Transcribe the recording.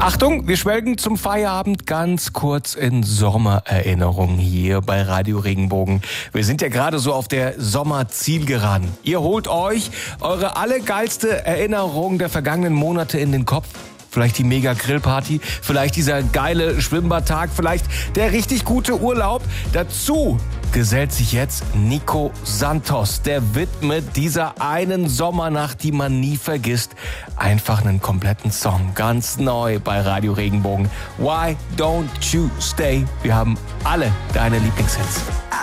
Achtung, wir schwelgen zum Feierabend ganz kurz in Sommererinnerungen hier bei Radio Regenbogen. Wir sind ja gerade so auf der Sommerzielgeraden. Ihr holt euch eure allergeilste Erinnerung der vergangenen Monate in den Kopf. Vielleicht die Mega-Grillparty, vielleicht dieser geile Schwimmbadtag, vielleicht der richtig gute Urlaub. Dazu gesellt sich jetzt Nico Santos. Der widmet dieser einen Sommernacht, die man nie vergisst, einfach einen kompletten Song. Ganz neu bei Radio Regenbogen. Why don't you stay? Wir haben alle deine Lieblingshits.